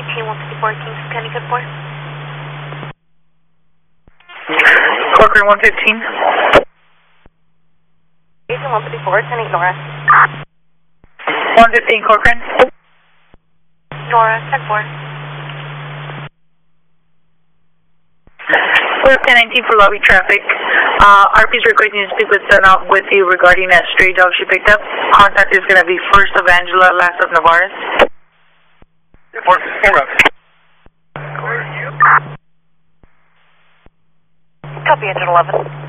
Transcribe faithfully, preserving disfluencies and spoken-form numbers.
eighteen, one fifty-four, Kingston County, good four. Corcoran one fifteen. eighteen, one fifty-four, ten eight, Nora. one fifteen, Corcoran. Nora, ten four. We're ten nineteen for lobby traffic. Uh, R P's requesting to speak with Sun with you regarding a stray dog she picked up. Contact is going to be first of Angela, last of Navarez. First, four up. Copy, engine eleven.